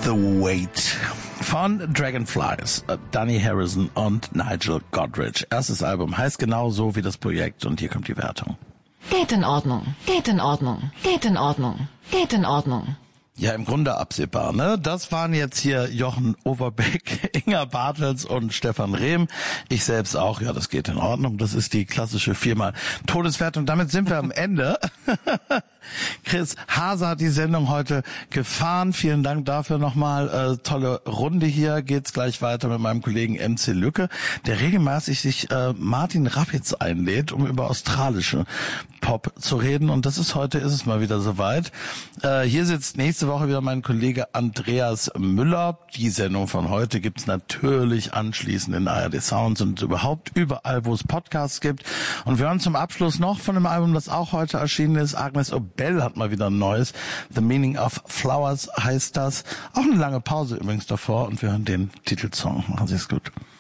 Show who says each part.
Speaker 1: The Wait von Dragonflies, Danny Harrison und Nigel Godrich. Erstes Album heißt genau so wie das Projekt und hier kommt die Wertung.
Speaker 2: Geht in Ordnung, geht in Ordnung, geht in Ordnung, geht in Ordnung.
Speaker 1: Ja, im Grunde absehbar, ne? Das waren jetzt hier Jochen Overbeck, Inga Bartels und Stefan Rehm. Ich selbst auch, ja, das geht in Ordnung. Das ist die klassische 4-mal Todeswertung. Damit sind wir am Ende. Chris Hase hat die Sendung heute gefahren. Vielen Dank dafür nochmal. Tolle Runde hier. Geht's gleich weiter mit meinem Kollegen MC Lücke, der regelmäßig sich Martin Rappitz einlädt, um über australische Pop zu reden. Und ist es mal wieder soweit. Hier sitzt nächste Woche wieder mein Kollege Andreas Müller. Die Sendung von heute gibt's natürlich anschließend in ARD Sounds und überhaupt überall, wo es Podcasts gibt. Und wir hören zum Abschluss noch von einem Album, das auch heute erschienen ist. Agnes Obel hat mal wieder ein neues. The Meaning of Flowers heißt das. Auch eine lange Pause übrigens davor. Und wir hören den Titelsong. Machen Sie es gut.